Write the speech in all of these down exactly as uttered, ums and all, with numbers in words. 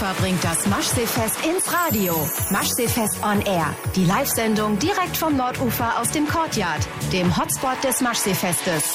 Hannover bringt das Maschseefest ins Radio. Maschseefest on Air. Die Live-Sendung direkt vom Nordufer aus dem Courtyard, dem Hotspot des Maschseefestes.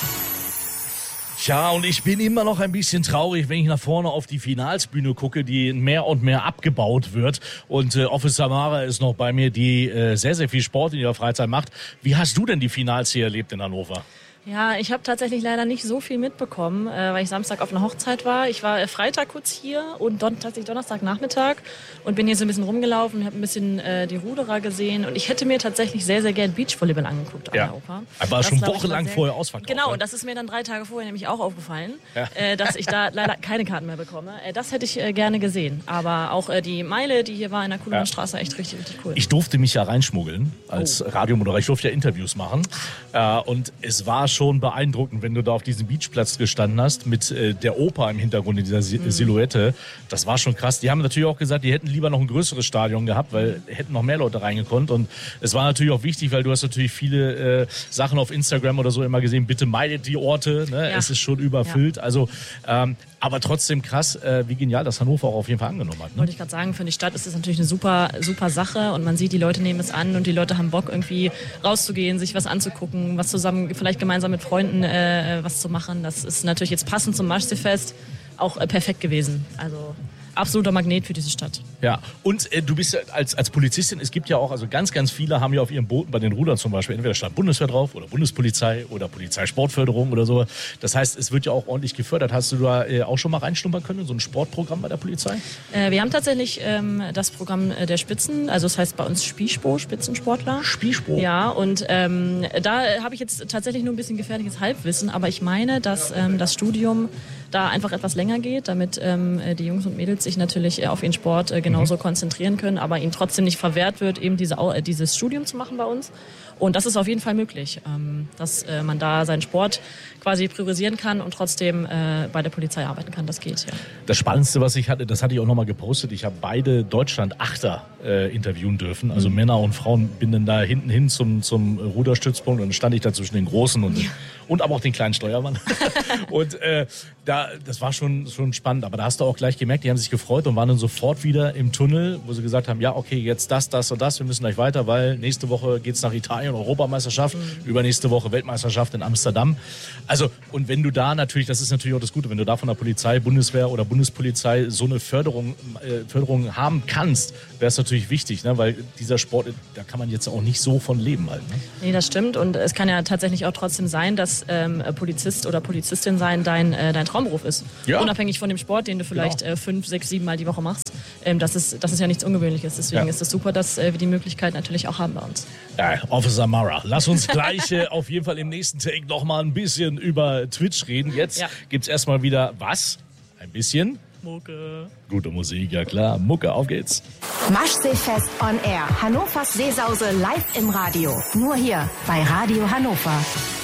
Tja, und ich bin immer noch ein bisschen traurig, wenn ich nach vorne auf die Finalsbühne gucke, die mehr und mehr abgebaut wird. Und äh, Officer Mara ist noch bei mir, die äh, sehr, sehr viel Sport in ihrer Freizeit macht. Wie hast du denn die Finals hier erlebt in Hannover? Ja, ich habe tatsächlich leider nicht so viel mitbekommen, äh, weil ich Samstag auf einer Hochzeit war. Ich war äh, Freitag kurz hier und don- tatsächlich Donnerstagnachmittag und bin hier so ein bisschen rumgelaufen, habe ein bisschen äh, die Ruderer gesehen und ich hätte mir tatsächlich sehr, sehr gern Beachvolleyball angeguckt an ja. der Oper. Aber das, schon glaub, wochenlang vorher ausverkauft. Genau, ne? und das ist mir dann drei Tage vorher nämlich auch aufgefallen, ja. äh, dass ich da leider keine Karten mehr bekomme. Äh, das hätte ich äh, gerne gesehen. Aber auch äh, die Meile, die hier war in der Kuhlemer Straße, echt richtig, richtig cool. Ich durfte mich ja reinschmuggeln als oh. Radiomoderator. Ich durfte ja Interviews machen äh, und es war schon beeindruckend, wenn du da auf diesem Beachplatz gestanden hast mit äh, der Oper im Hintergrund in dieser Si- mhm. Silhouette. Das war schon krass. Die haben natürlich auch gesagt, die hätten lieber noch ein größeres Stadion gehabt, weil hätten noch mehr Leute reingekonnt. Und es war natürlich auch wichtig, weil du hast natürlich viele äh, Sachen auf Instagram oder so immer gesehen, bitte meidet die Orte, ne? Ja. Es ist schon überfüllt. Ja. Also, ähm, aber trotzdem krass, äh, wie genial das Hannover auch auf jeden Fall angenommen hat. Ne? Wollte ich gerade sagen, für die Stadt ist es natürlich eine super, super Sache und man sieht, die Leute nehmen es an und die Leute haben Bock, irgendwie rauszugehen, sich was anzugucken, was zusammen, vielleicht gemeinsam mit Freunden äh, was zu machen. Das ist natürlich jetzt passend zum Maschseefest auch äh, perfekt gewesen. Also absoluter Magnet für diese Stadt. Ja, und äh, du bist ja als, als Polizistin, es gibt ja auch, also ganz, ganz viele haben ja auf ihren Booten bei den Rudern zum Beispiel, entweder stand Bundeswehr drauf oder Bundespolizei oder Polizeisportförderung oder so. Das heißt, es wird ja auch ordentlich gefördert. Hast du da äh, auch schon mal reinschnuppern können in so ein Sportprogramm bei der Polizei? Äh, wir haben tatsächlich ähm, das Programm äh, der Spitzen, also das heißt bei uns Spiespo, Spitzensportler. Spiespo? Ja, und ähm, da habe ich jetzt tatsächlich nur ein bisschen gefährliches Halbwissen, aber ich meine, dass ähm, das Studium da einfach etwas länger geht, damit ähm, die Jungs und Mädels sich natürlich äh, auf ihren Sport äh, genauso mhm. konzentrieren können, aber ihnen trotzdem nicht verwehrt wird, eben diese, äh, dieses Studium zu machen bei uns. Und das ist auf jeden Fall möglich, ähm, dass äh, man da seinen Sport quasi priorisieren kann und trotzdem äh, bei der Polizei arbeiten kann. Das geht, ja. Das Spannendste, was ich hatte, das hatte ich auch nochmal gepostet. Ich habe beide Deutschland-Achter äh, interviewen dürfen, also mhm. Männer und Frauen. Bin dann da hinten hin zum, zum Ruderstützpunkt und dann stand ich da zwischen den Großen und, ja. und aber auch den kleinen Steuermann. und äh, da, das war schon, schon spannend. Aber da hast du auch gleich gemerkt, die haben sich gefreut und waren dann sofort wieder im Tunnel, wo sie gesagt haben, ja, okay, jetzt das, das und das, wir müssen gleich weiter, weil nächste Woche geht's nach Italien, Europameisterschaft, mhm. übernächste Woche Weltmeisterschaft in Amsterdam. Also, und wenn du da natürlich, das ist natürlich auch das Gute, wenn du da von der Polizei, Bundeswehr oder Bundespolizei so eine Förderung, äh, Förderung haben kannst, wäre es natürlich wichtig, ne? Weil dieser Sport, da kann man jetzt auch nicht so von leben halt. Ne? Nee, das stimmt und es kann ja tatsächlich auch trotzdem sein, dass ähm, Polizist oder Polizistin sein dein, äh, dein Traumberuf ist. Ja. Unabhängig von dem Sport, den du vielleicht genau. äh, fünf, sechs, sieben Mal die Woche machst. Ähm, das, ist, das ist ja nichts Ungewöhnliches, deswegen ja. ist es super, dass äh, wir die Möglichkeit natürlich auch haben bei uns. Ja, Officer Mara, lass uns gleich äh, auf jeden Fall im nächsten Take noch mal ein bisschen über Twitch reden. Jetzt ja. gibt's erstmal wieder was? Ein bisschen? Mucke. Gute Musik, ja klar. Mucke, auf geht's. Maschseefest on Air. Hannovers Seesause live im Radio. Nur hier bei Radio Hannover.